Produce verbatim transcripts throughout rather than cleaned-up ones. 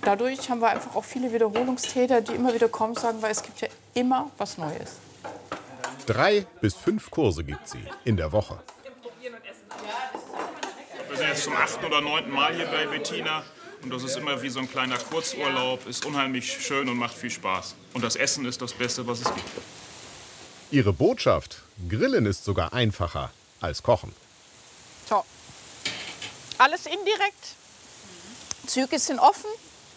dadurch haben wir einfach auch viele Wiederholungstäter, die immer wieder kommen, sagen, weil es gibt ja immer was Neues. Drei bis fünf Kurse gibt sie in der Woche. Wir sind jetzt zum achten oder neunten Mal hier bei Bettina. Und das ist immer wie so ein kleiner Kurzurlaub. Ist unheimlich schön und macht viel Spaß. Und das Essen ist das Beste, was es gibt. Ihre Botschaft: Grillen ist sogar einfacher als Kochen. So. Alles indirekt. Züge sind offen.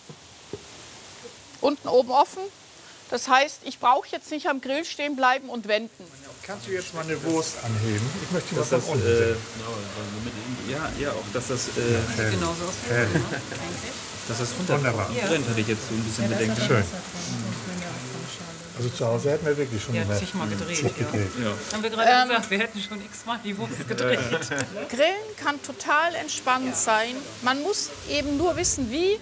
Unten oben offen. Das heißt, ich brauche jetzt nicht am Grill stehen bleiben und wenden. Kannst du jetzt mal eine Wurst anheben? Ich möchte dass was das, unten äh, sehen. ja, ja, auch dass das, äh, Ja, Genauso aus hell. dass das Wunderbar. runterbrennt, hatte ich jetzt so ein bisschen Bedenken. Schön. Also zu Hause hätten wir wirklich schon Ja, eine zigmal gedreht, zig gedreht. Ja. Haben wir gerade gesagt, wir hätten schon x-mal die Wurst gedreht. Grillen kann total entspannt sein. Man muss eben nur wissen, wie.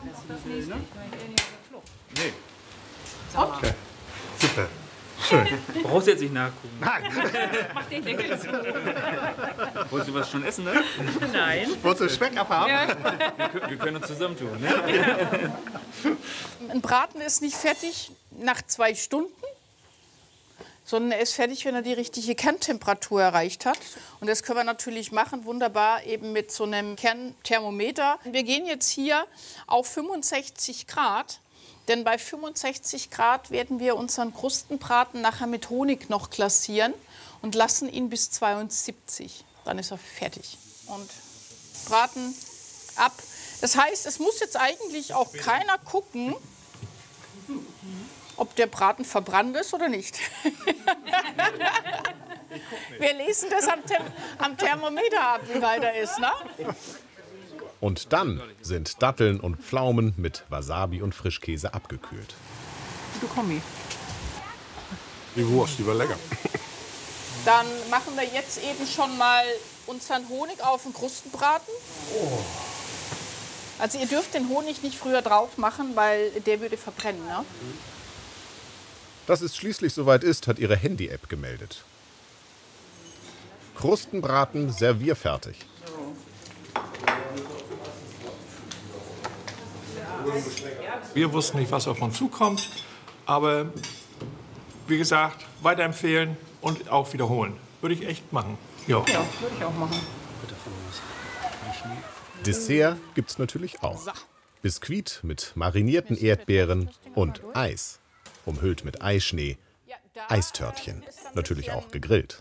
Nee. Okay. Super. Schön. Brauchst du jetzt nicht nachgucken. Nein. Mach den Deckel zu. Wolltest du was schon essen, ne? Nein. Wolltest du Speck abhaben? Ja. Wir, wir können uns zusammentun, ne? Ein Braten ist nicht fertig nach zwei Stunden, sondern er ist fertig, wenn er die richtige Kerntemperatur erreicht hat. Und das können wir natürlich machen, wunderbar eben mit so einem Kernthermometer. Wir gehen jetzt hier auf fünfundsechzig Grad. Denn bei fünfundsechzig Grad werden wir unseren Krustenbraten nachher mit Honig noch glacieren und lassen ihn bis zweiundsiebzig. Dann ist er fertig. Und braten ab. Das heißt, es muss jetzt eigentlich auch keiner gucken, ob der Braten verbrannt ist oder nicht. Wir lesen das am, Tem am Thermometer ab, wie weit er ist, ne? Und dann sind Datteln und Pflaumen mit Wasabi und Frischkäse abgekühlt. Du Kommi. Die Wurst, die war lecker. Dann machen wir jetzt eben schon mal unseren Honig auf den Krustenbraten. Oh. Also ihr dürft den Honig nicht früher drauf machen, weil der würde verbrennen, ne? Dass es schließlich soweit ist, hat ihre Handy-App gemeldet. Krustenbraten servierfertig. Wir wussten nicht, was auf uns zukommt, aber wie gesagt, weiterempfehlen und auch wiederholen. Würde ich echt machen. Jo. Ja, würde ich auch machen. Dessert gibt's natürlich auch. Biskuit mit marinierten Erdbeeren und Eis, umhüllt mit Eischnee, Eistörtchen, natürlich auch gegrillt.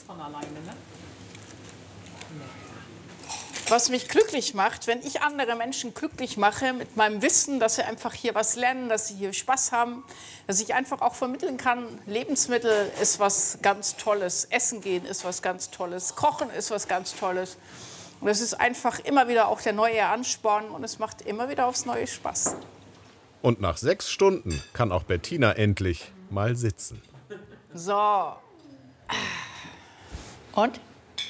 Was mich glücklich macht, wenn ich andere Menschen glücklich mache mit meinem Wissen, dass sie einfach hier was lernen, dass sie hier Spaß haben, dass ich einfach auch vermitteln kann, Lebensmittel ist was ganz Tolles, Essen gehen ist was ganz Tolles, Kochen ist was ganz Tolles. Und es ist einfach immer wieder auch der neue Ansporn und es macht immer wieder aufs Neue Spaß. Und nach sechs Stunden kann auch Bettina endlich mal sitzen. So. Und?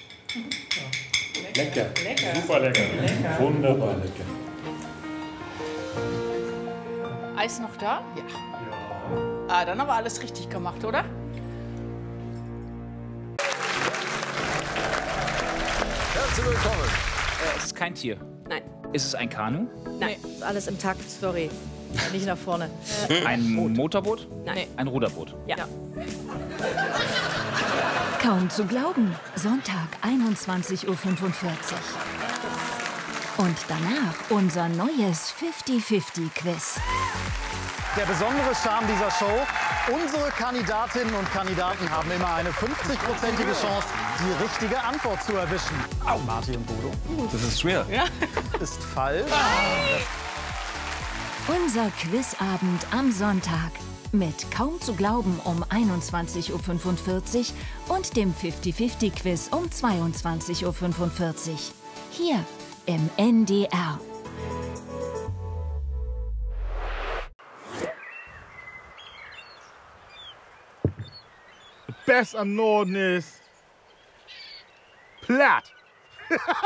Lecker. Super lecker. lecker. Wunderbar lecker. Eis noch da? Ja. ja. Ah, dann haben wir alles richtig gemacht, oder? Herzlich willkommen. Äh, es ist kein Tier. Nein. Ist es ein Kanu? Nein. Ist alles im Takt, sorry. Nicht nach vorne. Ein Motorboot? Nein. Ein Ruderboot? Ja. Kaum zu glauben, Sonntag einundzwanzig Uhr fünfundvierzig. Und danach unser neues fifty fifty Quiz. Der besondere Charme dieser Show, unsere Kandidatinnen und Kandidaten haben immer eine fünfzig-prozentige Chance, die richtige Antwort zu erwischen. Au, Martin und Bodo. Das ist schwer. Ja. Ist falsch. Unser Quizabend am Sonntag. Mit Kaum zu glauben um einundzwanzig Uhr fünfundvierzig und dem fifty fifty Quiz um zweiundzwanzig Uhr fünfundvierzig. Hier im N D R. The best am Norden ist platt.